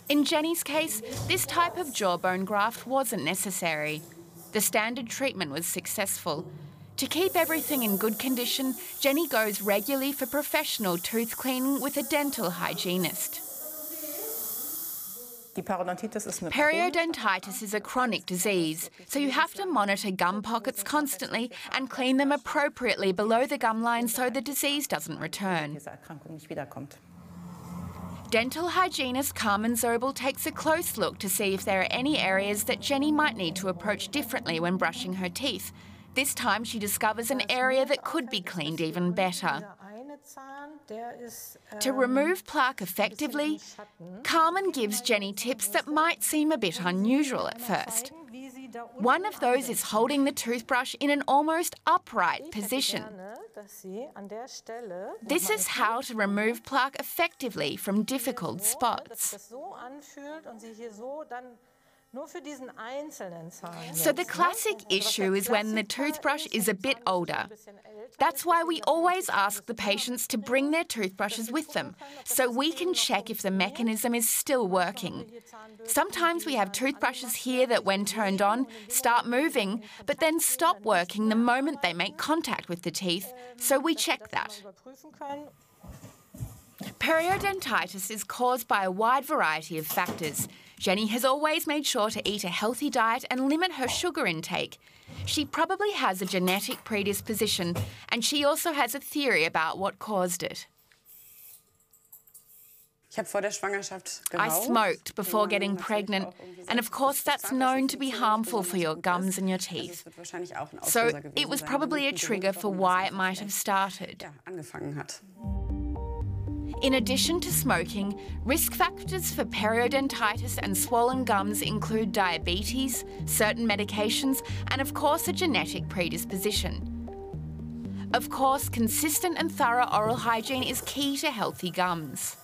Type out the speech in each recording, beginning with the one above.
In Jenny's case, this type of jawbone graft wasn't necessary. The standard treatment was successful. To keep everything in good condition, Jenny goes regularly for professional tooth cleaning with a dental hygienist. Periodontitis is a chronic disease, so you have to monitor gum pockets constantly and clean them appropriately below the gum line so the disease doesn't return. Dental hygienist Carmen Zobel takes a close look to see if there are any areas that Jenny might need to approach differently when brushing her teeth. This time she discovers an area that could be cleaned even better. To remove plaque effectively, Carmen gives Jenny tips that might seem a bit unusual at first. One of those is holding the toothbrush in an almost upright position. This is how to remove plaque effectively from difficult spots. So the classic issue is when the toothbrush is a bit older. That's why we always ask the patients to bring their toothbrushes with them, so we can check if the mechanism is still working. Sometimes we have toothbrushes here that, when turned on, start moving, but then stop working the moment they make contact with the teeth, so we check that. Periodontitis is caused by a wide variety of factors. Jenny has always made sure to eat a healthy diet and limit her sugar intake. She probably has a genetic predisposition, and she also has a theory about what caused it. I smoked before getting pregnant, and of course that's known to be harmful for your gums and your teeth. So it was probably a trigger for why it might have started. In addition to smoking, risk factors for periodontitis and swollen gums include diabetes, certain medications, and of course a genetic predisposition. Of course, consistent and thorough oral hygiene is key to healthy gums.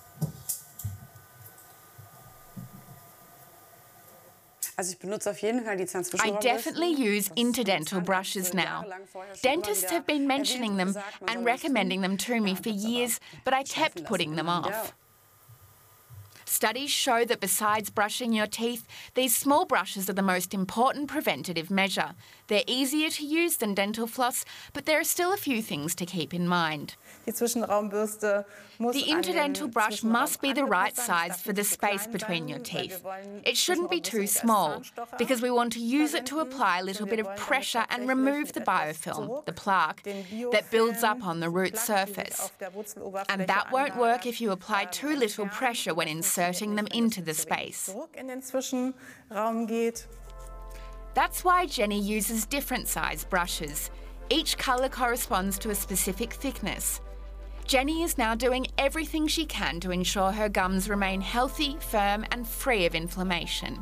I definitely use interdental brushes now. Dentists have been mentioning them and recommending them to me for years, but I kept putting them off. Studies show that besides brushing your teeth, these small brushes are the most important preventative measure. They're easier to use than dental floss, but there are still a few things to keep in mind. The interdental brush must be the right size for the space between your teeth. It shouldn't be too small, because we want to use it to apply a little bit of pressure and remove the biofilm, the plaque, that builds up on the root surface. And that won't work if you apply too little pressure when inserting them into the space. That's why Jenny uses different size brushes. Each colour corresponds to a specific thickness. Jenny is now doing everything she can to ensure her gums remain healthy, firm and free of inflammation.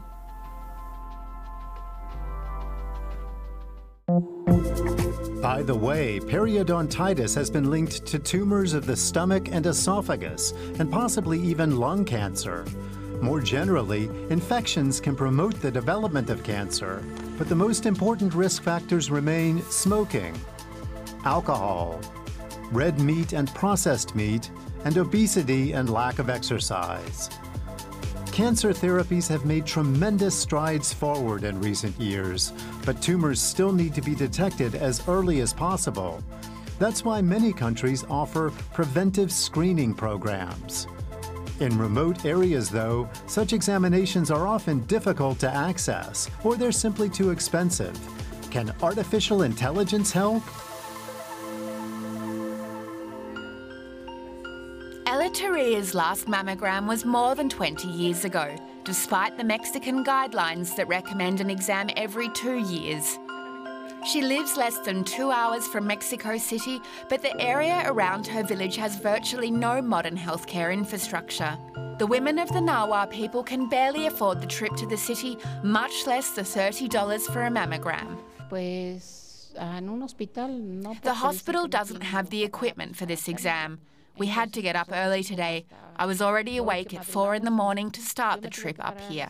By the way, periodontitis has been linked to tumors of the stomach and esophagus, and possibly even lung cancer. More generally, infections can promote the development of cancer, but the most important risk factors remain smoking, alcohol, red meat and processed meat, and obesity and lack of exercise. Cancer therapies have made tremendous strides forward in recent years, but tumors still need to be detected as early as possible. That's why many countries offer preventive screening programs. In remote areas, though, such examinations are often difficult to access, or they're simply too expensive. Can artificial intelligence help? Ella Taria's last mammogram was more than 20 years ago, despite the Mexican guidelines that recommend an exam every 2 years. She lives less than 2 hours from Mexico City, but the area around her village has virtually no modern healthcare infrastructure. The women of the Nahua people can barely afford the trip to the city, much less the $30 for a mammogram. The hospital doesn't have the equipment for this exam. We had to get up early today. I was already awake at 4 in the morning to start the trip up here.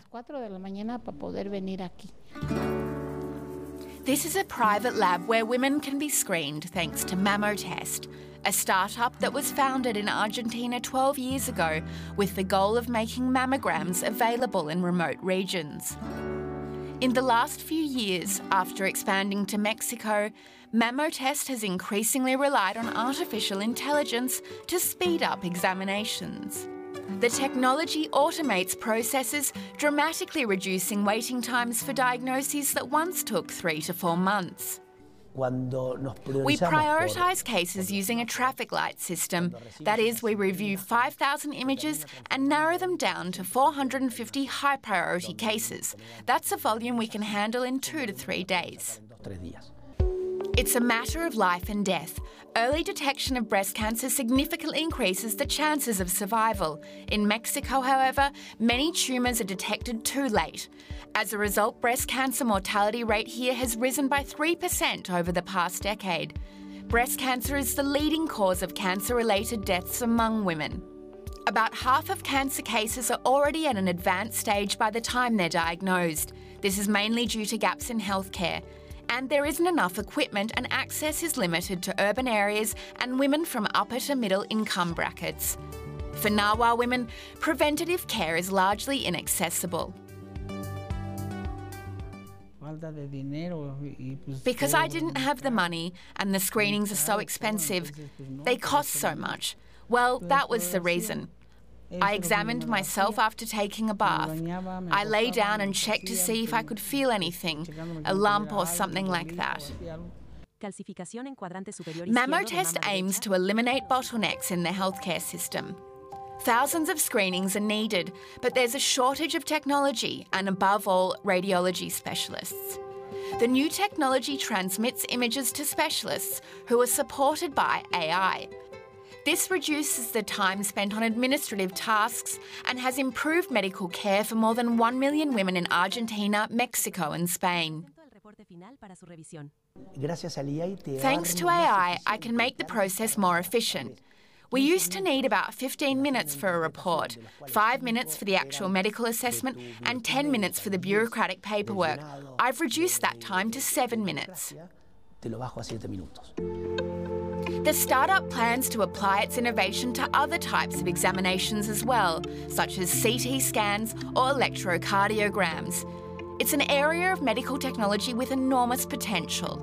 This is a private lab where women can be screened thanks to MammoTest. a startup that was founded in Argentina 12 years ago with the goal of making mammograms available in remote regions. In the last few years, after expanding to Mexico, Mammotest has increasingly relied on artificial intelligence to speed up examinations. The technology automates processes, dramatically reducing waiting times for diagnoses that once took 3 to 4 months. We prioritise cases using a traffic light system. That is, we review 5,000 images and narrow them down to 450 high-priority cases. That's a volume we can handle in 2 to 3 days. It's a matter of life and death. Early detection of breast cancer significantly increases the chances of survival. In Mexico, however, many tumours are detected too late. As a result, breast cancer mortality rate here has risen by 3% over the past decade. Breast cancer is the leading cause of cancer-related deaths among women. About half of cancer cases are already at an advanced stage by the time they're diagnosed. This is mainly due to gaps in healthcare. And there isn't enough equipment, and access is limited to urban areas and women from upper to middle income brackets. For Nahua women, preventative care is largely inaccessible. Because I didn't have the money and the screenings are so expensive, they cost so much. Well, that was the reason. I examined myself after taking a bath. I lay down and checked to see if I could feel anything, a lump or something like that. Mammotest aims to eliminate bottlenecks in the healthcare system. Thousands of screenings are needed, but there's a shortage of technology and, above all, radiology specialists. The new technology transmits images to specialists who are supported by AI. This reduces the time spent on administrative tasks and has improved medical care for more than 1 million women in Argentina, Mexico and Spain. Thanks to AI, I can make the process more efficient. We used to need about 15 minutes for a report, 5 minutes for the actual medical assessment and 10 minutes for the bureaucratic paperwork. I've reduced that time to 7 minutes. The startup plans to apply its innovation to other types of examinations as well, such as CT scans or electrocardiograms. It's an area of medical technology with enormous potential.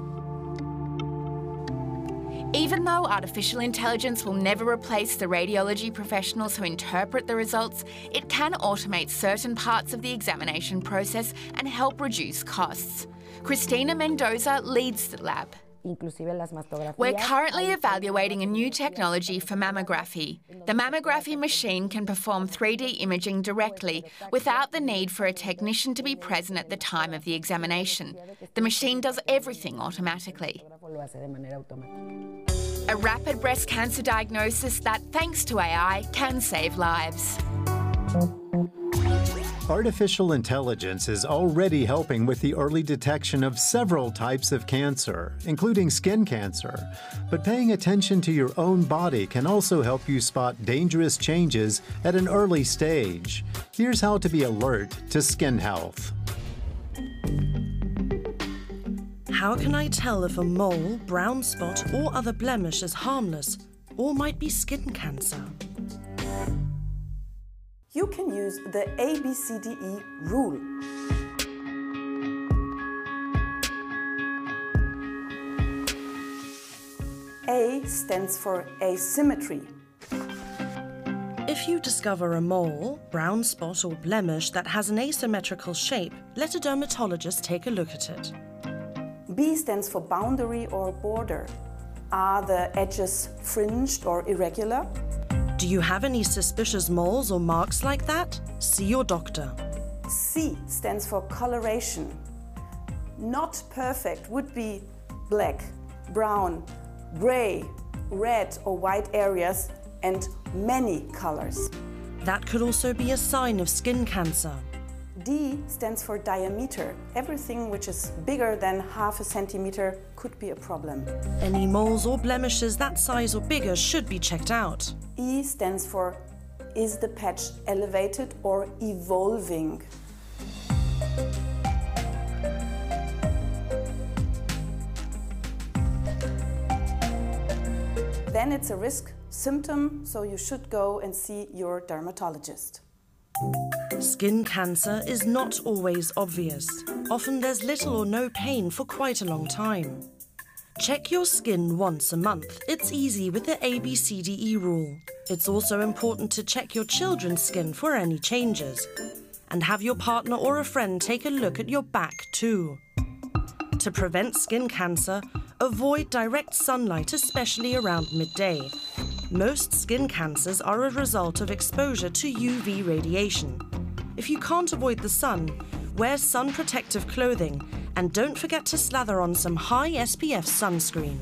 Even though artificial intelligence will never replace the radiology professionals who interpret the results, it can automate certain parts of the examination process and help reduce costs. Cristina Mendoza leads the lab. We're currently evaluating a new technology for mammography. The mammography machine can perform 3D imaging directly without the need for a technician to be present at the time of the examination. The machine does everything automatically. A rapid breast cancer diagnosis that, thanks to AI, can save lives. Artificial intelligence is already helping with the early detection of several types of cancer, including skin cancer. But paying attention to your own body can also help you spot dangerous changes at an early stage. Here's how to be alert to skin health. How can I tell if a mole, brown spot, or other blemish is harmless or might be skin cancer? You can use the ABCDE rule. A stands for asymmetry. If you discover a mole, brown spot or blemish that has an asymmetrical shape, let a dermatologist take a look at it. B stands for boundary or border. Are the edges fringed or irregular? Do you have any suspicious moles or marks like that? See your doctor. C stands for coloration. Not perfect would be black, brown, grey, red or white areas and many colors. That could also be a sign of skin cancer. D stands for diameter. Everything which is bigger than ½ centimeter could be a problem. Any moles or blemishes that size or bigger should be checked out. E stands for, is the patch elevated or evolving? then it's a risk symptom, so you should go and see your dermatologist. Skin cancer is not always obvious. Often there's little or no pain for quite a long time. Check your skin once a month. It's easy with the ABCDE rule. It's also important to check your children's skin for any changes. And have your partner or a friend take a look at your back too. To prevent skin cancer, avoid direct sunlight, especially around midday. Most skin cancers are a result of exposure to UV radiation. If you can't avoid the sun, wear sun protective clothing and don't forget to slather on some high SPF sunscreen.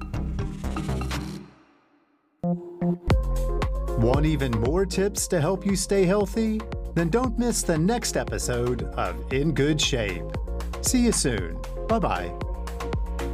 Want even more tips to help you stay healthy? Then don't miss the next episode of In Good Shape. See you soon. Bye-bye.